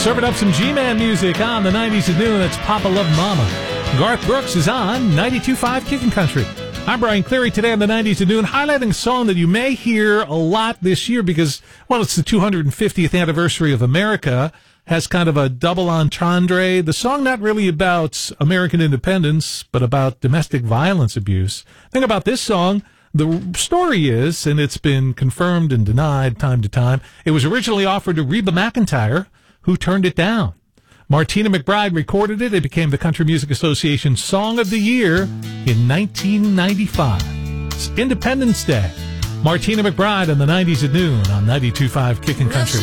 Serving up some G-Man music on the 90s at noon. That's Papa Love Mama. Garth Brooks is on 92.5 Kickin' Country. I'm Brian Cleary. Today on the 90s at noon, highlighting a song that you may hear a lot this year because, well, it's the 250th anniversary of America. Has kind of a double entendre. The song not really about American independence, but about domestic violence abuse. Think about this song. The story is, and it's been confirmed and denied time to time, it was originally offered to Reba McEntire, who turned it down. Martina McBride recorded it. It became the Country Music Association Song of the Year in 1995. It's Independence Day. Martina McBride on the 90s at noon on 92.5 Kickin' Country.